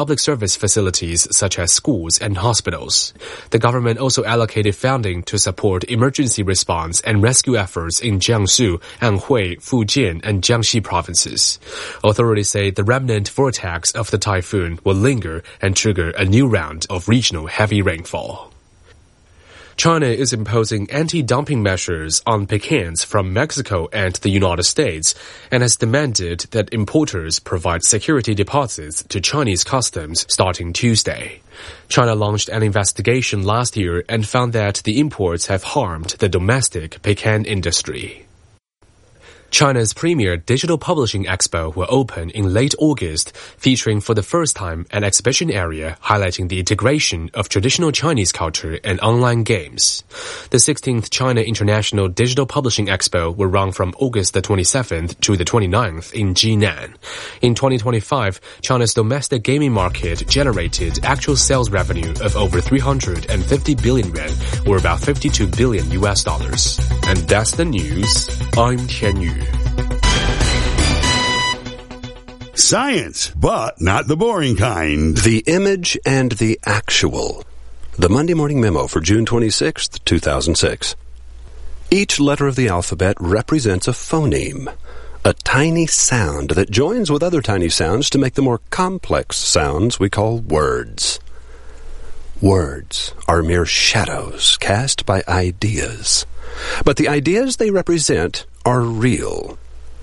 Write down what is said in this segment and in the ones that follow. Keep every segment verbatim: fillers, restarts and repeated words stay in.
public service facilities such as schools and hospitals. The government also allocated funding to support emergency response and rescue efforts in Jiangsu, Anhui, Fujian, and Jiangxi provinces. Authorities say the remnant vortex of the typhoon will linger and trigger a new round of regional heavy rainfall. China is imposing anti-dumping measures on pecans from Mexico and the United States and has demanded that importers provide security deposits to Chinese customs starting Tuesday. China launched an investigation last year and found that the imports have harmed the domestic pecan industry. China's premier digital publishing expo will open in late August, featuring for the first time an exhibition area highlighting the integration of traditional Chinese culture and online games. The sixteenth China International Digital Publishing Expo will run from August the twenty-seventh to the twenty-ninth in Jinan. In twenty twenty-five, China's domestic gaming market generated actual sales revenue of over three hundred fifty billion yuan, or about fifty-two billion U S dollars. And that's the news. I'm Tian Yu. Science, but not the boring kind. The image and the actual. The Monday Morning Memo for June twenty-sixth, two thousand six. Each letter of the alphabet represents a phoneme, a tiny sound that joins with other tiny sounds to make the more complex sounds we call words. Words are mere shadows cast by ideas, but the ideas they represent are real.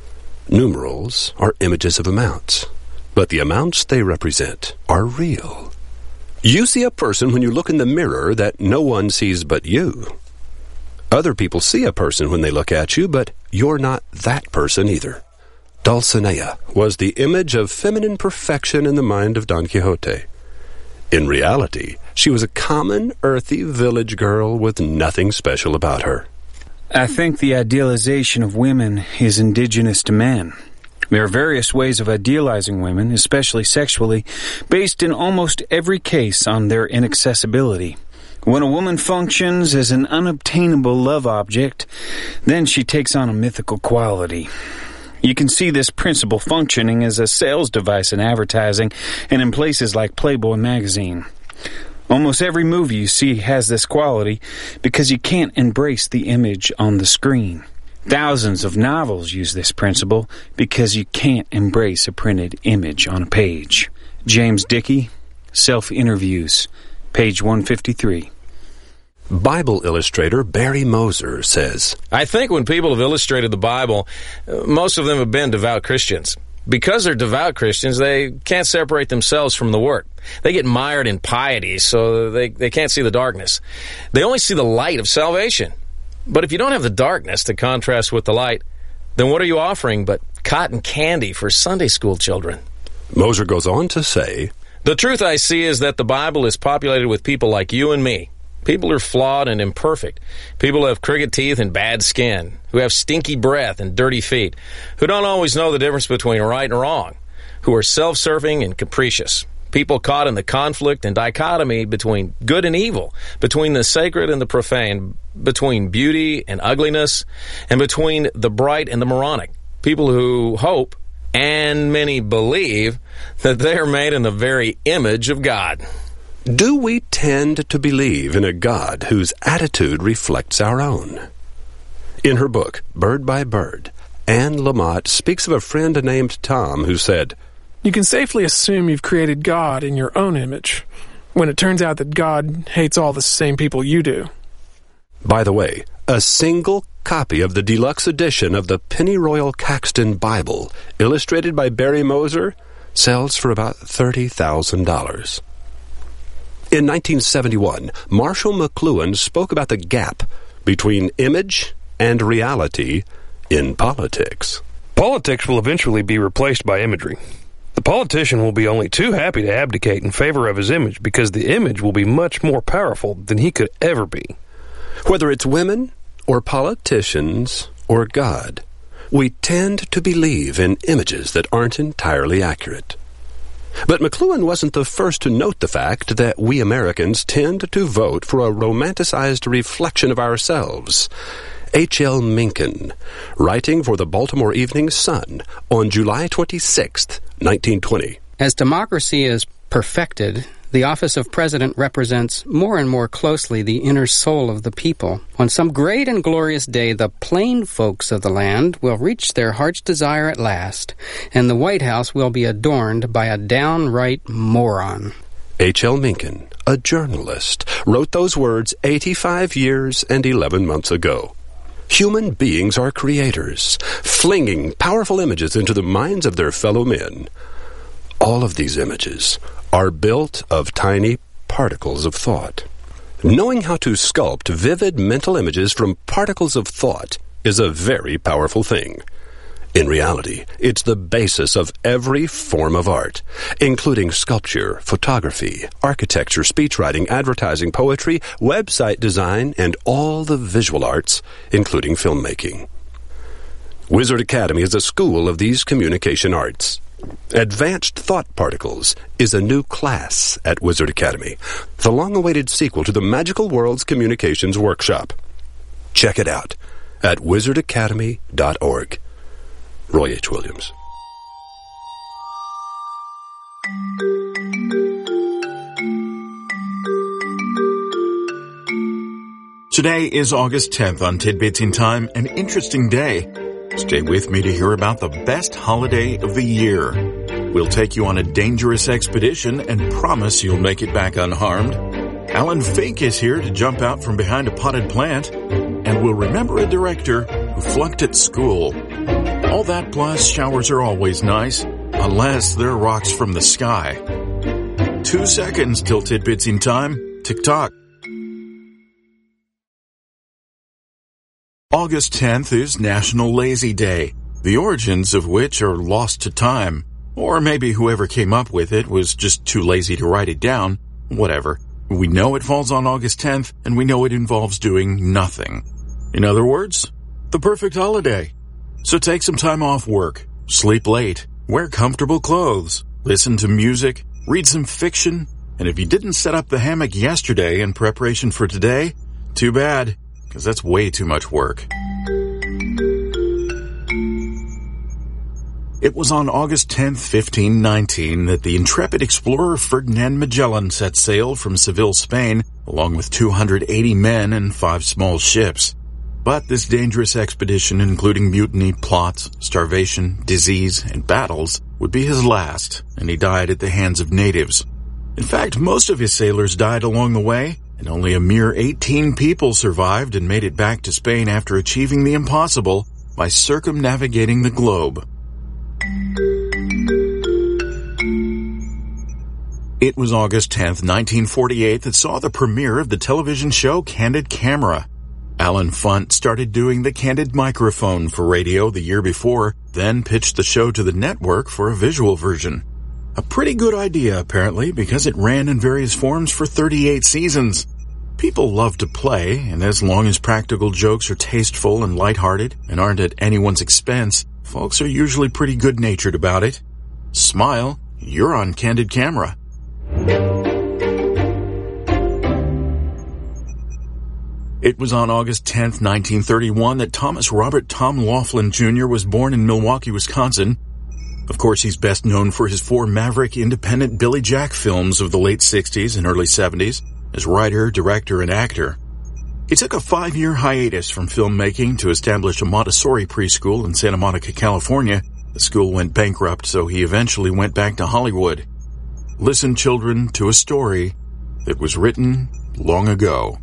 Numerals are images of amounts, but the amounts they represent are real. You see a person when you look in the mirror that no one sees but you. Other people see a person when they look at you, but you're not that person either. Dulcinea was the image of feminine perfection in the mind of Don Quixote. In reality, she was a common, earthy village girl with nothing special about her. I think the idealization of women is indigenous to men. There are various ways of idealizing women, especially sexually, based in almost every case on their inaccessibility. When a woman functions as an unobtainable love object, then she takes on a mythical quality. You can see this principle functioning as a sales device in advertising and in places like Playboy magazine. Almost every movie you see has this quality because you can't embrace the image on the screen. Thousands of novels use this principle because you can't embrace a printed image on a page. James Dickey, Self-Interviews, page one fifty-three. Bible illustrator Barry Moser says, I think when people have illustrated the Bible, most of them have been devout Christians. Because they're devout Christians, they can't separate themselves from the work. They get mired in piety, so they, they can't see the darkness. They only see the light of salvation. But if you don't have the darkness to contrast with the light, then what are you offering but cotton candy for Sunday school children? Moser goes on to say, The truth I see is that the Bible is populated with people like you and me. People are flawed and imperfect. People who have crooked teeth and bad skin, who have stinky breath and dirty feet, who don't always know the difference between right and wrong, who are self-serving and capricious. People caught in the conflict and dichotomy between good and evil, between the sacred and the profane, between beauty and ugliness, and between the bright and the moronic. People who hope, and many believe, that they are made in the very image of God. Do we tend to believe in a God whose attitude reflects our own? In her book, Bird by Bird, Anne Lamott speaks of a friend named Tom who said, You can safely assume you've created God in your own image, when it turns out that God hates all the same people you do. By the way, a single copy of the deluxe edition of the Pennyroyal Caxton Bible, illustrated by Barry Moser, sells for about thirty thousand dollars. In nineteen seventy-one, Marshall McLuhan spoke about the gap between image and reality in politics. Politics will eventually be replaced by imagery. The politician will be only too happy to abdicate in favor of his image because the image will be much more powerful than he could ever be. Whether it's women or politicians or God, we tend to believe in images that aren't entirely accurate. But McLuhan wasn't the first to note the fact that we Americans tend to vote for a romanticized reflection of ourselves. H L Mencken, writing for the Baltimore Evening Sun on July twenty-sixth, nineteen twenty. As democracy is perfected, the office of president represents more and more closely the inner soul of the people. On some great and glorious day, the plain folks of the land will reach their heart's desire at last, and the White House will be adorned by a downright moron. H L Mencken, a journalist, wrote those words eighty-five years and eleven months ago. Human beings are creators, flinging powerful images into the minds of their fellow men. All of these images are built of tiny particles of thought. Knowing how to sculpt vivid mental images from particles of thought is a very powerful thing. In reality, it's the basis of every form of art, including sculpture, photography, architecture, speechwriting, advertising, poetry, website design, and all the visual arts, including filmmaking. Wizard Academy is a school of these communication arts. Advanced Thought Particles is a new class at Wizard Academy, the long-awaited sequel to the Magical Worlds Communications Workshop. Check it out at wizard academy dot org. Roy H. Williams. Today is August tenth on Tidbits in Time, an interesting day. Stay with me to hear about the best holiday of the year. We'll take you on a dangerous expedition and promise you'll make it back unharmed. Alan Fink is here to jump out from behind a potted plant, and we'll remember a director who flunked at school. All that plus showers are always nice, unless they're rocks from the sky. Two seconds till Tidbits in Time. Tick-tock. August tenth is National Lazy Day, the origins of which are lost to time. Or maybe whoever came up with it was just too lazy to write it down. Whatever. We know it falls on August tenth, and we know it involves doing nothing. In other words, the perfect holiday. So take some time off work, sleep late, wear comfortable clothes, listen to music, read some fiction, and if you didn't set up the hammock yesterday in preparation for today, too bad, because that's way too much work. It was on August tenth, fifteen nineteen, that the intrepid explorer Ferdinand Magellan set sail from Seville, Spain, along with two hundred eighty men and five small ships. But this dangerous expedition, including mutiny, plots, starvation, disease, and battles, would be his last, and he died at the hands of natives. In fact, most of his sailors died along the way, and only a mere eighteen people survived and made it back to Spain after achieving the impossible by circumnavigating the globe. It was August tenth, nineteen forty-eight that saw the premiere of the television show Candid Camera. Alan Funt started doing the candid microphone for radio the year before, then pitched the show to the network for a visual version. A pretty good idea, apparently, because it ran in various forms for thirty-eight seasons. People love to play, and as long as practical jokes are tasteful and lighthearted and aren't at anyone's expense, folks are usually pretty good-natured about it. Smile, you're on Candid Camera. It was on August tenth, nineteen thirty-one that Thomas Robert Tom Laughlin Junior was born in Milwaukee, Wisconsin. Of course, he's best known for his four maverick independent Billy Jack films of the late sixties and early seventies as writer, director, and actor. He took a five-year hiatus from filmmaking to establish a Montessori preschool in Santa Monica, California. The school went bankrupt, so he eventually went back to Hollywood. Listen, children, to a story that was written long ago.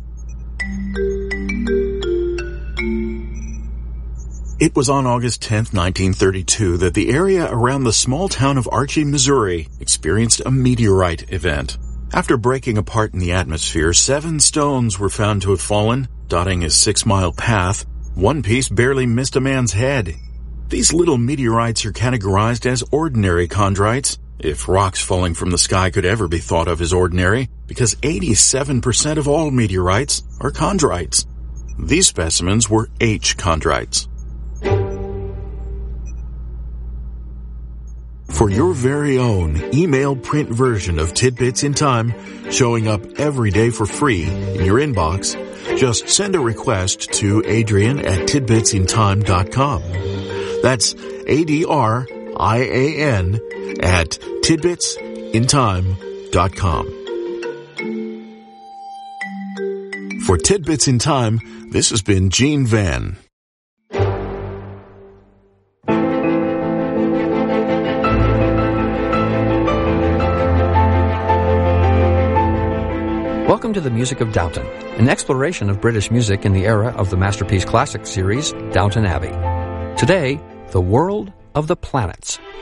It was on August tenth, nineteen thirty-two, that the area around the small town of Archie, Missouri, experienced a meteorite event. After breaking apart in the atmosphere, seven stones were found to have fallen, dotting a six-mile path. One piece barely missed a man's head. These little meteorites are categorized as ordinary chondrites, if rocks falling from the sky could ever be thought of as ordinary, because eighty-seven percent of all meteorites are chondrites. These specimens were H chondrites. For your very own email print version of Tidbits in Time, showing up every day for free in your inbox, just send a request to Adrian at tidbits in time dot com. That's A D R I A N at tidbits in time dot com. For Tidbits in Time, this has been Gene Van. Welcome to the Music of Downton, an exploration of British music in the era of the Masterpiece Classics series, Downton Abbey. Today, the world of the planets.